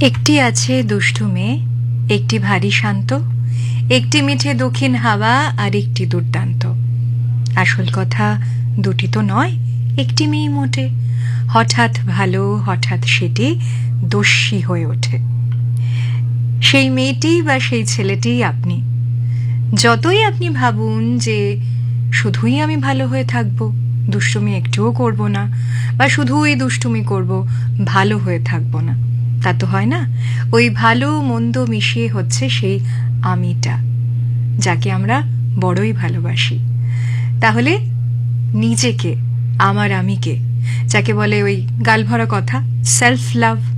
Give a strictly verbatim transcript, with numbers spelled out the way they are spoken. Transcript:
একটি আছে দুষ্টু মেয়ে, একটি ভারী শান্ত, একটি মিঠে দক্ষিণ হাওয়া আর একটি দুর্দান্ত। আসল কথা দুটি তো নয়, একটি মেয়ে মোটে। হঠাৎ ভালো, হঠাৎ সেটি দস্যি হয়ে ওঠে। সেই মেয়েটি বা সেই ছেলেটি আপনি। যতই আপনি ভাবুন যে শুধুই আমি ভালো হয়ে থাকব, দুষ্টুমি একটুও করব না, বা শুধুই দুষ্টুমি করব, ভালো হয়ে থাকব না, তা তো হয় না। ওই ভালো মন্দ মিশিয়ে হচ্ছে সেই আমিটা, যাকে আমরা বড়ই ভালোবাসি। তাহলে নিজেকে, আমার আমিকে, যাকে বলে ওই গালভরা কথা সেলফ লাভ,